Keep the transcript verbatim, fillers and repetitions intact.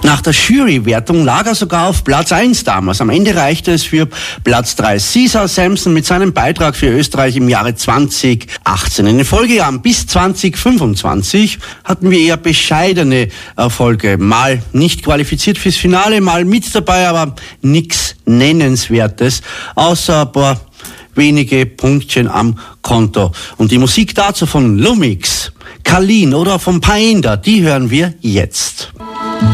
Nach der Jurywertung lag er sogar auf Platz eins damals. Am Ende reichte es für Platz drei. Caesar Samson mit seinem Beitrag für Österreich im Jahre zwanzig achtzehn. In den Folgejahren bis zwanzig fünfundzwanzig hatten wir eher bescheidene Erfolge. Mal nicht qualifiziert fürs Finale, mal mit dabei, aber nichts Nennenswertes, außer ein paar wenige Punktchen am Konto. Und die Musik dazu von Lumix, Kalin oder von Paenda, die hören wir jetzt.